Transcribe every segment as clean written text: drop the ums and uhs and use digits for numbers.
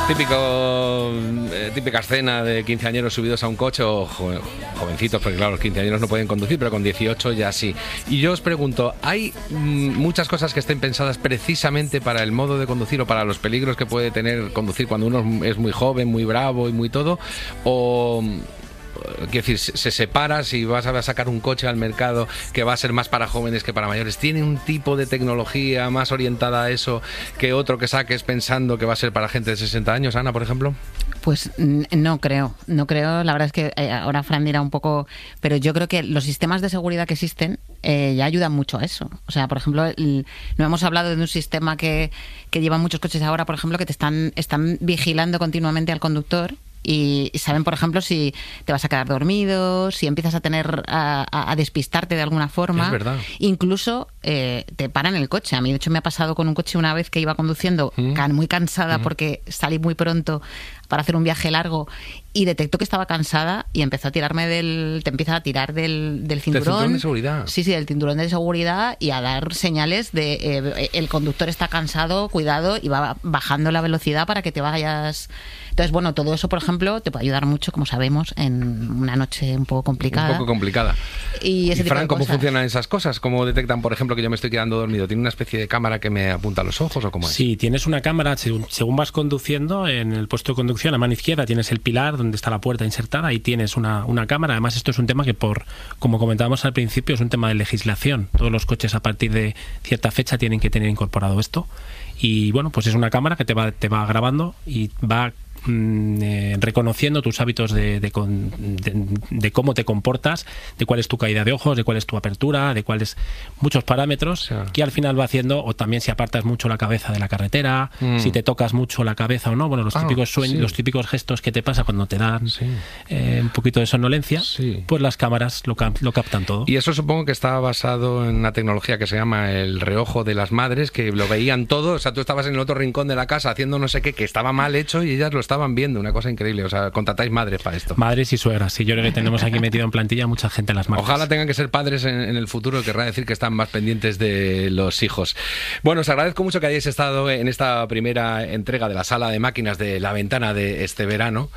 Típica escena de quinceañeros subidos a un coche o jovencitos, porque claro, los quinceañeros no pueden conducir, pero con 18 ya sí. Y yo os pregunto, ¿hay muchas cosas que estén pensadas precisamente para el modo de conducir o para los peligros que puede tener conducir cuando uno es muy joven, muy bravo y muy todo? ¿O quiero decir, se separa si vas a sacar un coche al mercado que va a ser más para jóvenes que para mayores? ¿Tiene un tipo de tecnología más orientada a eso que otro que saques pensando que va a ser para gente de 60 años, Ana, por ejemplo? Pues no creo, la verdad es que ahora Fran dirá un poco, pero yo creo que los sistemas de seguridad que existen ya ayudan mucho a eso. O sea, por ejemplo, no hemos hablado de un sistema que lleva muchos coches ahora, por ejemplo, que te están vigilando continuamente al conductor y saben, por ejemplo, si te vas a quedar dormido, si empiezas a despistarte de alguna forma. Es verdad. Incluso te paran el coche. A mí, de hecho, me ha pasado con un coche una vez que iba conduciendo muy cansada porque salí muy pronto para hacer un viaje largo y detectó que estaba cansada y empezó a tirarme te empieza a tirar del cinturón. ¿Del cinturón de seguridad? Sí, del cinturón de seguridad y a dar señales de el conductor está cansado, cuidado, y va bajando la velocidad para que te vayas. Entonces, bueno, todo eso, por ejemplo, te puede ayudar mucho, como sabemos, en una noche un poco complicada. Un poco complicada. Y Fran, ¿cómo funcionan esas cosas? ¿Cómo detectan, por ejemplo, que yo me estoy quedando dormido? ¿Tiene una especie de cámara que me apunta a los ojos o cómo es? Sí, tienes una cámara, según vas conduciendo, en el puesto de conducción, a mano izquierda tienes el pilar donde está la puerta insertada y tienes una cámara. Además, esto es un tema que, como comentábamos al principio, es un tema de legislación. Todos los coches a partir de cierta fecha tienen que tener incorporado esto. Y bueno, pues es una cámara que te va grabando y va reconociendo tus hábitos de cómo te comportas, de cuál es tu caída de ojos, de cuál es tu apertura, de cuáles muchos parámetros, sí, que al final va haciendo, o también si apartas mucho la cabeza de la carretera, si te tocas mucho la cabeza o no, bueno, los típicos sueños, sí, los típicos gestos que te pasa cuando te dan un poquito de somnolencia, sí, pues las cámaras lo captan todo. Y eso supongo que está basado en una tecnología que se llama el reojo de las madres, que lo veían todo, o sea, tú estabas en el otro rincón de la casa haciendo no sé qué, que estaba mal hecho y ellas lo estaban viendo, una cosa increíble. O sea, contratáis madres para esto. Madres y suegras, sí, yo creo que tenemos aquí metido en plantilla mucha gente en las marcas. Ojalá tengan que ser padres en el futuro, querrá decir que están más pendientes de los hijos. Bueno, os agradezco mucho que hayáis estado en esta primera entrega de la sala de máquinas de La Ventana de este verano.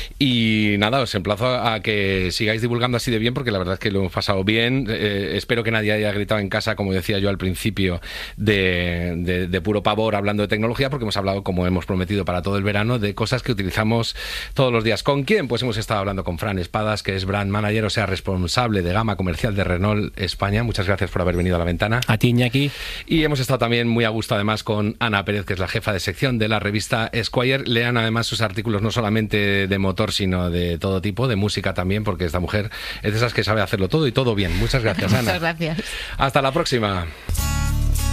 Y nada, os emplazo a que sigáis divulgando así de bien, porque la verdad es que lo hemos pasado bien. Espero que nadie haya gritado en casa, como decía yo al principio, de puro pavor hablando de tecnología, porque hemos hablado, como hemos prometido para todo el verano, de cosas que utilizamos todos los días. ¿Con quién? Pues hemos estado hablando con Fran Espadas, que es Brand Manager, o sea, responsable de gama comercial de Renault España. Muchas gracias por haber venido a La Ventana. A ti, Iñaki. Y hemos estado también muy a gusto, además, con Ana Pérez, que es la jefa de sección de la revista Esquire. Lean, además, sus artículos no solamente de motor, sino de todo tipo, de música también, porque esta mujer es de esas que sabe hacerlo todo y todo bien. Muchas gracias, Ana. Muchas gracias. Hasta la próxima.